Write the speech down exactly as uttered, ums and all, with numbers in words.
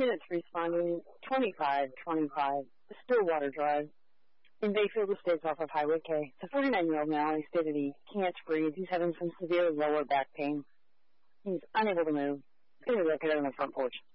Units responding twenty-five twenty-five, Stillwater Drive in Bayfield Estates off of Highway K. It's a forty-nine-year-old male. He stated he can't breathe. He's having some severe lower back pain. He's unable to move. He's going to look at it on the front porch.